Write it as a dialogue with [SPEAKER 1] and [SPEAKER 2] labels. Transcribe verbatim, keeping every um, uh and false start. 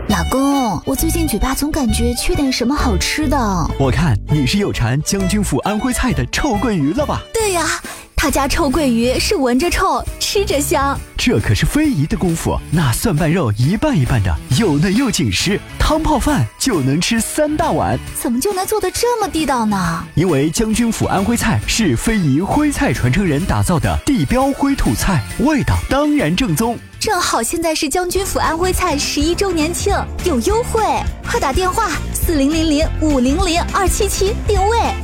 [SPEAKER 1] 老公，我最近嘴巴总感觉缺点什么好吃的。
[SPEAKER 2] 我看你是有馋将军府安徽菜的臭鳜鱼了吧？
[SPEAKER 1] 对呀，他家臭鳜鱼是闻着臭，吃着香。
[SPEAKER 2] 这可是非遗的功夫，那蒜瓣肉一半一半的，又嫩又紧实，汤泡饭就能吃三大碗。
[SPEAKER 1] 怎么就能做得这么地道呢？
[SPEAKER 2] 因为将军府安徽菜是非遗徽菜传承人打造的地标徽土菜，味道当然正宗。
[SPEAKER 1] 正好现在是将军府安徽菜十一周年庆，有优惠，快打电话四零零零五零零二七七定位。